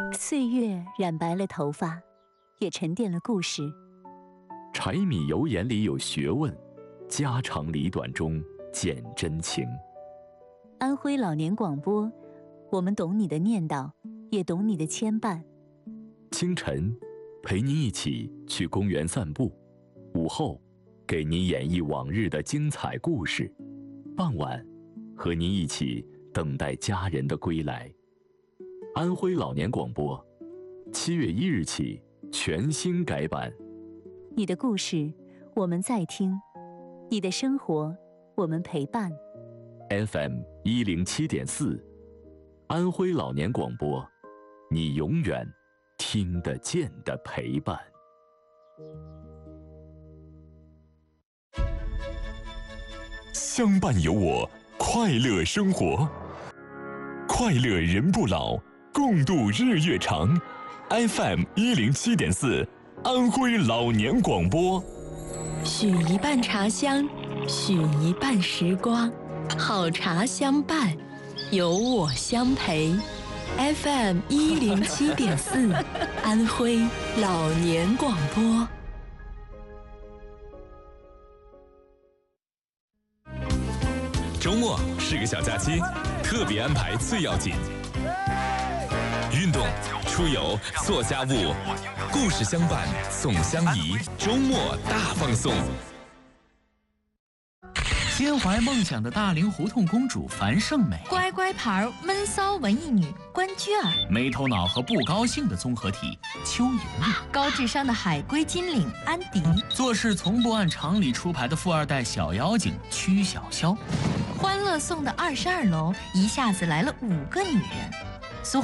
岁月染白了头发，也沉淀了故事。 柴米油盐里有学问，家长里短中见真情。 安徽老年广播，我们懂你的念叨，也懂你的牵绊。 清晨，陪你一起去公园散步；午后，给你演绎往日的精彩故事；傍晚，和你一起等待家人的归来。安徽老年广播，7月1日起全新改版。 你的故事，我们在听；你的生活，我们陪伴。 FM 107.4，安徽老年广播，你永远听得见的陪伴。 相伴有我，快乐生活，快乐人不老，共度日月长。FM 107.4，安徽老年广播。 许一半茶香，许一半时光，好茶相伴，有我相陪。FM 107.4，安徽老年广播。 周末是个小假期，特别安排最要紧。运动、出游、做家务，故事相伴，送相宜，周末大放送。 心怀梦想的大龄胡同公主樊胜美， 乖乖牌闷骚文艺女关雎尔， 没头脑和不高兴的综合体邱莹莹， 高智商的海归金领安迪， 做事从不按常理出牌的富二代小妖精曲筱绡， 欢乐颂的22楼一下子来了5个女人。